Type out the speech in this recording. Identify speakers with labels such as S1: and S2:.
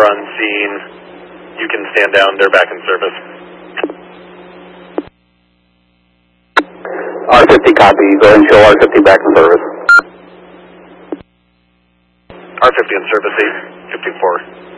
S1: on scene. You can stand down. They're back in service.
S2: R50 copy. Go ahead and show R50 back in service.
S1: R50 in service, 854.